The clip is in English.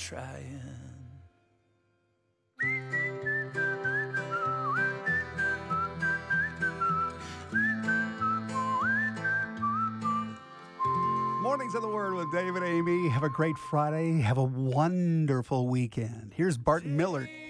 trying. Mornings of the Word with Dave and Amy. Have a great Friday. Have a wonderful weekend. Here's Bart Millard.